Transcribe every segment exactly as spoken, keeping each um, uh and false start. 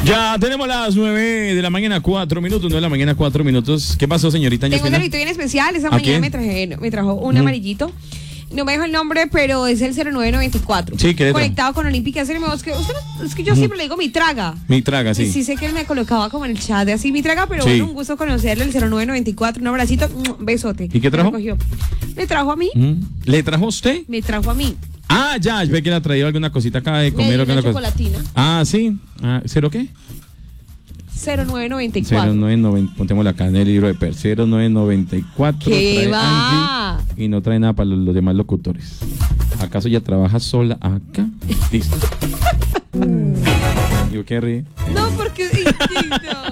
Ya tenemos las nueve de la mañana, cuatro minutos, nueve de la mañana, cuatro minutos. ¿Qué pasó, señorita? Tengo un delito bien especial. Esa mañana me, traje, me trajo un mm. amarillito. No me dijo el nombre, pero es el cero nueve noventa y cuatro. Sí, ¿qué conectado con Olímpica. Es que, es que yo siempre le digo mi traga. Mi traga, sí. Y sí sé que él me colocaba como en el chat de así mi traga, pero sí. Bueno, un gusto conocerle, el cero nueve noventa y cuatro. Un abracito, un besote. ¿Y qué trajo? Me, me trajo a mí. Mm. ¿Le trajo a usted? Me trajo a mí. Ah, ya, yo ve que le ha traído alguna cosita acá de comer. Me dio una cosa. chocolatina. Ah, sí. Ah, ¿cero qué? cero nueve noventa y cuatro. cero nueve noventa, pontémosla acá en el libro de Per. cero nueve noventa y cuatro. ¿Qué va? Angie, y no trae nada para los, los demás locutores. ¿Acaso ya trabaja sola acá? Listo. Digo, ¿qué ríe? No, porque es distinto.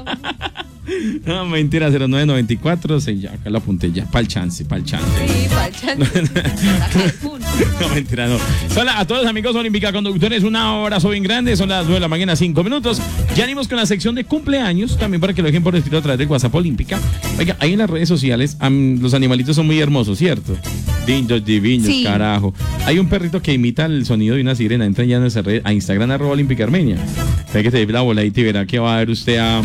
No, mentira, cero nueve noventa y cuatro. Sí, ya, acá lo apunté ya. Para el chance, para el chance. Sí, para el chance. No, mentira, no. Son la, a todos los amigos Olímpica Conductores, un abrazo bien grande. Son las nueve de la mañana, cinco minutos. Ya venimos con la sección de cumpleaños, también para que lo dejen por escrito a través del WhatsApp Olímpica. Oiga, ahí en las redes sociales, um, los animalitos son muy hermosos, ¿cierto? Lindos, divinos, sí. Carajo. Hay un perrito que imita el sonido de una sirena. Entran ya en nuestra red, a Instagram, arroba Olímpica Armenia. Ve que se ve la voladita y verá que va a ver usted a...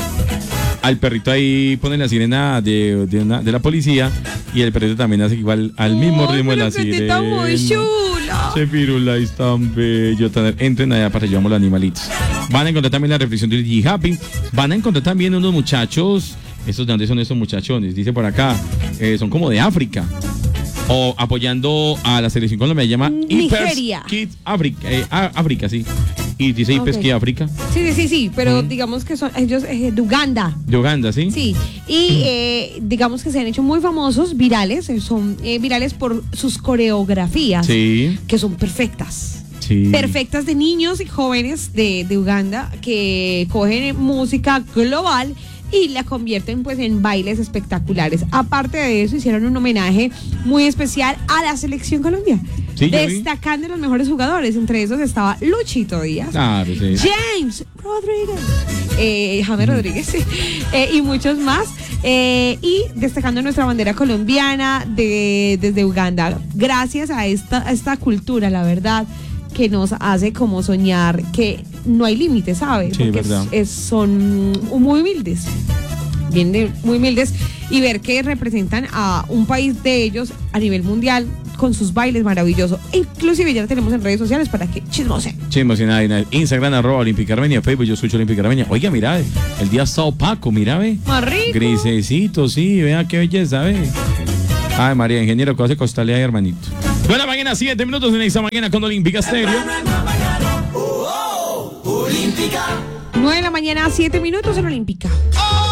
Al perrito ahí pone la sirena de, de, una, de la policía y el perrito también hace igual al mismo oh, ritmo de la sirena. Está muy chula. Ese pirula es tan bello. Tan... Entren allá para que llevamos los animalitos. Van a encontrar también la reflexión del G Happy. Van a encontrar también unos muchachos. ¿Estos de dónde son estos muchachones? Dice por acá. Eh, son como de África. O apoyando a la selección colombiana. Se llama Nigeria. Kids África. Eh, África, sí. Y dice I P E S okay. Que África. Sí, sí, sí, sí, pero mm. digamos que son ellos eh, de Uganda. De Uganda, sí. Sí, y eh, digamos que se han hecho muy famosos, virales, son eh, virales por sus coreografías, sí. Que son perfectas. Sí. Perfectas de niños y jóvenes de, de Uganda que cogen música global y la convierten pues en bailes espectaculares. Aparte de eso, hicieron un homenaje muy especial a la selección Colombia, sí, destacando los mejores jugadores. Entre esos estaba Luchito Díaz, claro, sí. James Rodríguez, eh, James mm. Rodríguez sí, eh, y muchos más, eh, y destacando nuestra bandera colombiana de, desde Uganda. Gracias a esta, a esta cultura, la verdad, que nos hace como soñar que no hay límites, ¿sabes? Sí, porque verdad. Es, es, son muy humildes, bien de, muy humildes, y ver que representan a un país de ellos a nivel mundial con sus bailes maravillosos. Inclusive ya lo tenemos en redes sociales para que chismosen. Chismosen, Instagram, arroba Olímpica Armenia, Facebook, yo soy Olímpica Armenia. Oiga, mira, el día está opaco, mira, ve. Más rico. Grisecito, sí, vea qué belleza, ve. Ay, María, ingeniero, que hace costalea ahí, hermanito. Buena mañana, siete minutos en esta mañana con Olímpica Estéreo. nueve de la mañana, siete minutos en Olímpica.